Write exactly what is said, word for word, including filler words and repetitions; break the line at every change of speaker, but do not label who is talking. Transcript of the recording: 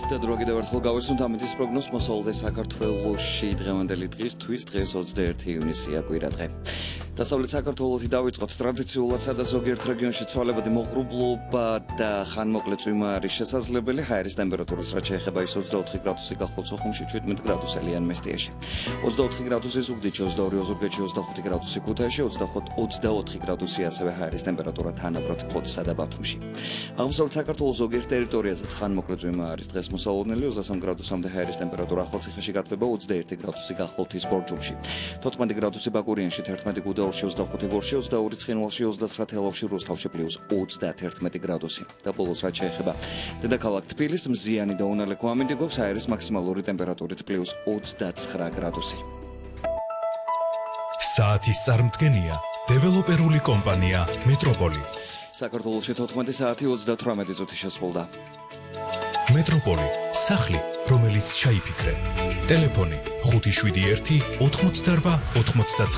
და დრო კიდევ ერთხელ გავესუნთ ამიტის პროგნოზს მოსავალ საქართველოში დღევანდელი დღისთვის დღეს ოცდაერთი ივნისია კვირა დღე. დასავლეთ საქართველოში დავიწყოთ ტრადიციულად სადა ზოგიერთ რეგიონში ცვალებადი მოღრუბლობა და ხანმოკლე წვიმა არის შესაძლებელი. ჰაერის ტემპერატურას რაც შეეხება ის ოცდაოთხი გრადუსი გახლავთ სოხუმში, შვიდმეტ გრადუსელი ან მესტიაში. ოცდაოთხი გრადუსი ზუგდიდში, ოცდაორი ოზურგეთში, ოცდახუთი გრადუსი ქუთაისში, ოცდაოთხი გრადუსი ასევე ჰაერის ტემპერატურა თანაბრად ფოთსა და ბათუმში. აღმოსავლეთ საქართველოს ზოგიერთ ტერიტორიაზეც ხანმოკლე წვიმა არის დღეს მოსალოდნელი ოცდასამ გრადუსამდე ჰაერის ტემპერატურა ახალციხეში გათბება ოცდაერთი გრადუსი გახლავთ ბორჯომში. თოთხმეტი გრადუსი ბაკურიანში, თერთმეტი გუდაურში, ოცდახუთი გორში, ოცდაორი ცხინვალში, ოცდაცხრა თელავში, რუსთავში პლუს ოცდაათერთმეტი გრადუსი. და ბოლოს რაც შეეხება დედაქალაქ თბილისს, მზიანი და უნალექო ამინდი გვაქვს ჰაერის მაქსიმალური ტემპერატურით პლუს ოცდაცხრა გრადუსი.
საათის წარმდგენია დეველოპერული კომპანია მეტროპოლი.
საქართველოში თოთხმეტი საათი ოცდათვრამეტი წუთი შესრულდა.
მეტროპოლი, სახლი, რომელიც ჩაიფიქრე. ტელეფონი ხუთი შვიდი ერთი ოთხმოცდარვა ოთხმოცდაცხრა